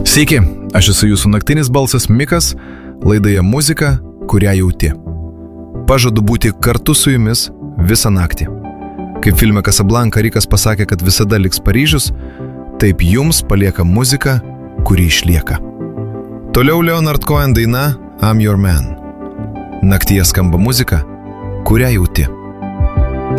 Sveiki, aš esu jūsų naktinis balsas Mikas, laidoje muzika, kurią jauti. Pažadu būti kartu su jumis visą naktį. Kaip filme Casablanca Rikas pasakė, kad visada liks Paryžius, taip jums palieka muzika, kuri išlieka. Toliau Leonard Cohen daina I'm Your Man. Naktyje skamba muzika, kurią jauti.